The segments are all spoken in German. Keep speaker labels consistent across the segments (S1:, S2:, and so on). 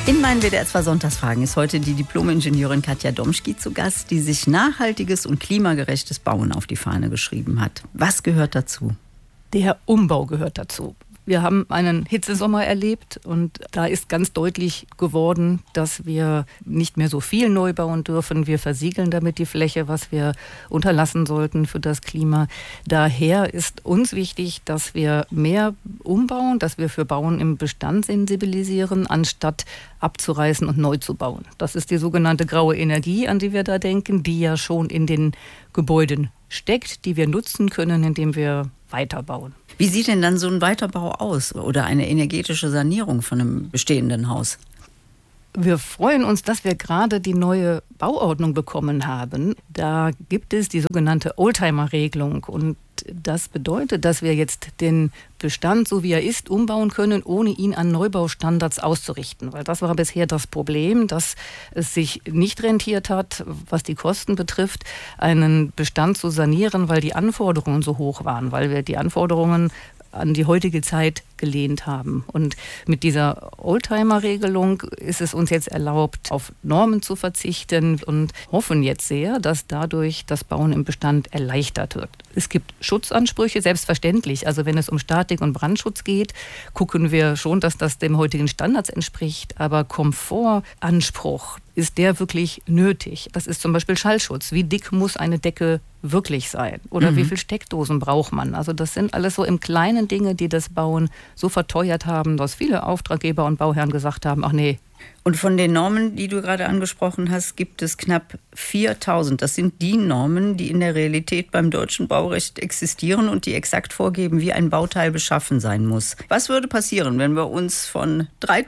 S1: In meinen WDR 2 Sonntagsfragen ist heute die Diplom-Ingenieurin Katja Domschki zu Gast, die sich nachhaltiges und klimagerechtes Bauen auf die Fahne geschrieben hat. Was gehört dazu?
S2: Der Umbau gehört dazu. Wir haben einen Hitzesommer erlebt und da ist ganz deutlich geworden, dass wir nicht mehr so viel neu bauen dürfen. Wir versiegeln damit die Fläche, was wir unterlassen sollten für das Klima. Daher ist uns wichtig, dass wir mehr umbauen, dass wir für Bauen im Bestand sensibilisieren, anstatt abzureißen und neu zu bauen. Das ist die sogenannte graue Energie, an die wir da denken, die ja schon in den Gebäuden steckt, die wir nutzen können, indem wir weiterbauen.
S1: Wie sieht denn dann so ein Weiterbau aus oder eine energetische Sanierung von einem bestehenden Haus?
S2: Wir freuen uns, dass wir gerade die neue Bauordnung bekommen haben. Da gibt es die sogenannte Oldtimer-Regelung und das bedeutet, dass wir jetzt den Bestand, so wie er ist, umbauen können, ohne ihn an Neubaustandards auszurichten. Weil das war bisher das Problem, dass es sich nicht rentiert hat, was die Kosten betrifft, einen Bestand zu sanieren, weil die Anforderungen so hoch waren, weil wir die Anforderungen an die heutige Zeit gelehnt haben. Und mit dieser Oldtimer-Regelung ist es uns jetzt erlaubt, auf Normen zu verzichten und hoffen jetzt sehr, dass dadurch das Bauen im Bestand erleichtert wird. Es gibt Schutzansprüche, selbstverständlich. Also wenn es um Statik- und Brandschutz geht, gucken wir schon, dass das dem heutigen Standards entspricht. Aber Komfortanspruch, ist der wirklich nötig? Das ist zum Beispiel Schallschutz. Wie dick muss eine Decke wirklich sein? Oder wie viele Steckdosen braucht man? Also das sind alles so im Kleinen Dinge, die das Bauen so verteuert haben, dass viele Auftraggeber und Bauherren gesagt haben, ach nee.
S1: Und von den Normen, die du gerade angesprochen hast, gibt es knapp 4000. Das sind die Normen, die in der Realität beim deutschen Baurecht existieren und die exakt vorgeben, wie ein Bauteil beschaffen sein muss. Was würde passieren, wenn wir uns von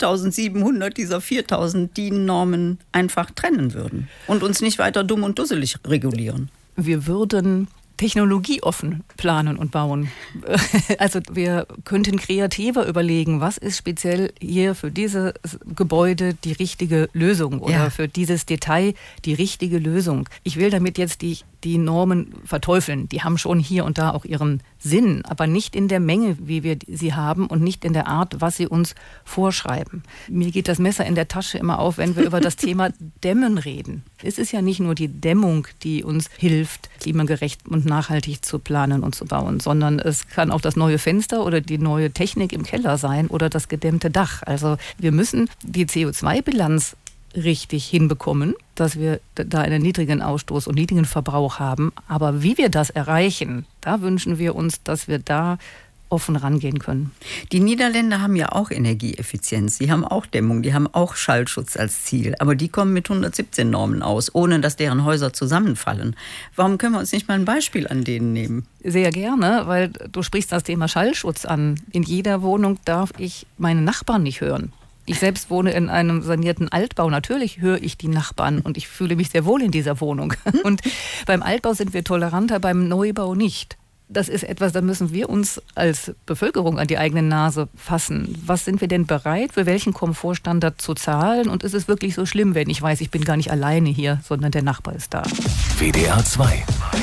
S1: 3700 dieser 4000 DIN-Normen einfach trennen würden und uns nicht weiter dumm und dusselig regulieren?
S2: Wir würden technologieoffen planen und bauen. Also wir könnten kreativer überlegen, was ist speziell hier für dieses Gebäude die richtige Lösung oder für dieses Detail die richtige Lösung. Ich will damit jetzt die Normen verteufeln. Die haben schon hier und da auch ihren Sinn, aber nicht in der Menge, wie wir sie haben und nicht in der Art, was sie uns vorschreiben. Mir geht das Messer in der Tasche immer auf, wenn wir über das Thema Dämmen reden. Es ist ja nicht nur die Dämmung, die uns hilft, klimagerecht und nachhaltig zu planen und zu bauen, sondern es kann auch das neue Fenster oder die neue Technik im Keller sein oder das gedämmte Dach. Also wir müssen die CO2-Bilanz richtig hinbekommen, dass wir da einen niedrigen Ausstoß und niedrigen Verbrauch haben. Aber wie wir das erreichen, da wünschen wir uns, dass wir da offen rangehen können.
S1: Die Niederländer haben ja auch Energieeffizienz, die haben auch Dämmung, die haben auch Schallschutz als Ziel. Aber die kommen mit 117 Normen aus, ohne dass deren Häuser zusammenfallen. Warum können wir uns nicht mal ein Beispiel an denen nehmen?
S2: Sehr gerne, weil du sprichst das Thema Schallschutz an. In jeder Wohnung darf ich meine Nachbarn nicht hören. Ich selbst wohne in einem sanierten Altbau. Natürlich höre ich die Nachbarn und ich fühle mich sehr wohl in dieser Wohnung. Und beim Altbau sind wir toleranter, beim Neubau nicht. Das ist etwas, da müssen wir uns als Bevölkerung an die eigene Nase fassen. Was sind wir denn bereit, für welchen Komfortstandard zu zahlen? Und ist es wirklich so schlimm, wenn ich weiß, ich bin gar nicht alleine hier, sondern der Nachbar ist da?
S3: WDR 2